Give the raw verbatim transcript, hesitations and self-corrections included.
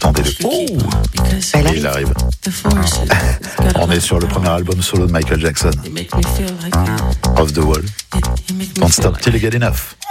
Attendez-le. Oh, Elle il arrive. On est sur le premier album solo de Michael Jackson, Off the Wall. Can't Stop Till You Get Enough.